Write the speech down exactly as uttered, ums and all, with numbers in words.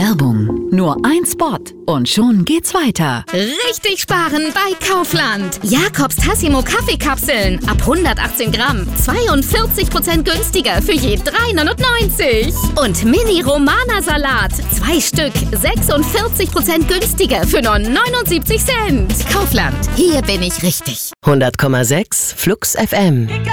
Werbung. Nur ein Spot und schon geht's weiter. Richtig sparen bei Kaufland. Jakobs Tassimo Kaffeekapseln ab hundertachtzehn Gramm. zweiundvierzig Prozent günstiger für je drei neunundneunzig. Und Mini Romana Salat. Zwei Stück. sechsundvierzig Prozent günstiger für nur neunundsiebzig Cent. Kaufland. Hier bin ich richtig. hundert Komma sechs Flux F M.